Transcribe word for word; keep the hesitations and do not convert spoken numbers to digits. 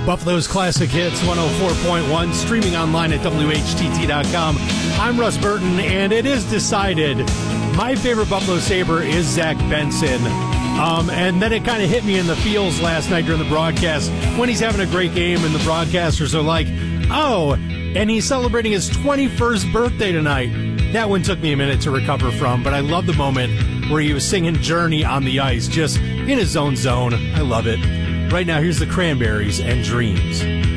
Buffalo's Classic Hits one oh four point one, streaming online at W H T T dot com. I'm Russ Burton, and it is decided my favorite Buffalo Sabre is Zach Benson. Um, and then it kind of hit me in the feels last night during the broadcast when he's having a great game and the broadcasters are like, oh, and he's celebrating his twenty-first birthday tonight. That one took me a minute to recover from, but I love the moment where he was singing Journey on the ice, just in his own zone. I love it. Right now, here's the Cranberries and Dreams.